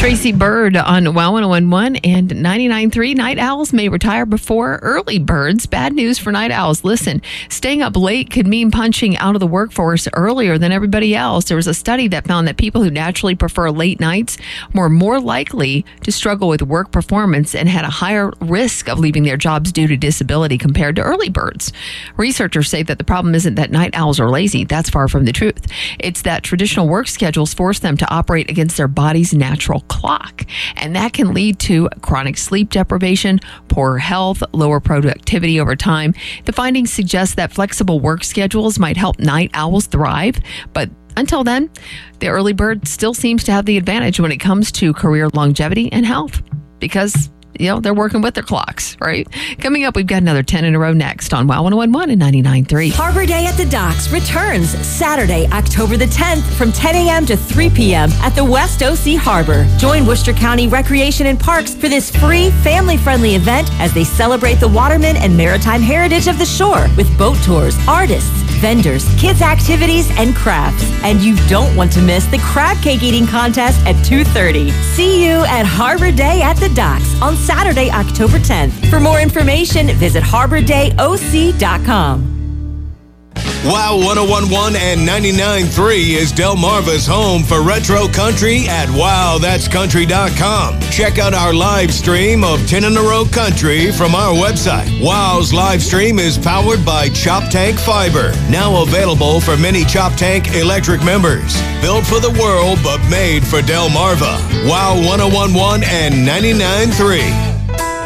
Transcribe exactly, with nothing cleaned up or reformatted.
Tracy Bird on Wow one oh one point one and ninety-nine point three. Night owls may retire before early birds. Bad news for night owls. Listen, staying up late could mean punching out of the workforce earlier than everybody else. There was a study that found that people who naturally prefer late nights were more likely to struggle with work performance and had a higher risk of leaving their jobs due to disability compared to early birds. Researchers say that the problem isn't that night owls are lazy. That's far from the truth. It's that traditional work schedules force them to operate against their body's natural clock, and that can lead to chronic sleep deprivation, poor health, lower productivity over time. The findings suggest that flexible work schedules might help night owls thrive, but until then, the early bird still seems to have the advantage when it comes to career longevity and health because, you know, they're working with their clocks, right? Coming up, we've got another ten in a row next on Wow one oh one point one and ninety-nine point three. Harbor Day at the Docks returns Saturday, October the tenth from ten a.m. to three p.m. at the West O C Harbor. Join Worcester County Recreation and Parks for this free, family-friendly event as they celebrate the watermen and maritime heritage of the shore with boat tours, artists, vendors, kids' activities, and crafts. And you don't want to miss the crab cake eating contest at two thirty. See you at Harbor Day at the Docks on Saturday, October tenth. For more information, visit harbor day o c dot com. Wow one oh one point one and ninety-nine point three is Delmarva's home for retro country at wow that's country dot com. Check out our live stream of ten in a row country from our website. Wow's live stream is powered by Chop Tank Fiber, now available for many Chop Tank electric members. Built for the world, but made for Delmarva. Wow one oh one point one and ninety-nine point three.